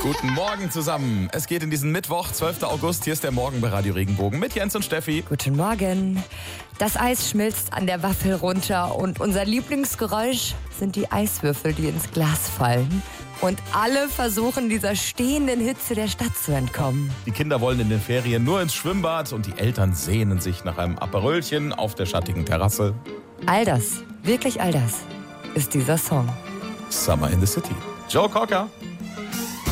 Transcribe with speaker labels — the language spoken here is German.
Speaker 1: Guten Morgen zusammen. Es geht in diesen Mittwoch, 12. August. Hier ist der Morgen bei Radio Regenbogen mit Jens und Steffi.
Speaker 2: Guten Morgen. Das Eis schmilzt an der Waffel runter und unser Lieblingsgeräusch sind die Eiswürfel, die ins Glas fallen. Und alle versuchen dieser stehenden Hitze der Stadt zu entkommen.
Speaker 1: Die Kinder wollen in den Ferien nur ins Schwimmbad und die Eltern sehnen sich nach einem Aperölchen auf der schattigen Terrasse.
Speaker 2: All das, wirklich all das, ist dieser Song.
Speaker 1: Summer in the City. Joe Cocker.